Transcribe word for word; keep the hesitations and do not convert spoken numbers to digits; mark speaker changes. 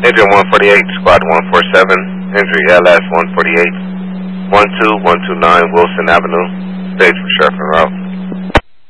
Speaker 1: Engine one forty-eight, squad one forty-seven, injury L S one forty-eight, one two one two nine Wilson Avenue, stage for Sheriff en route.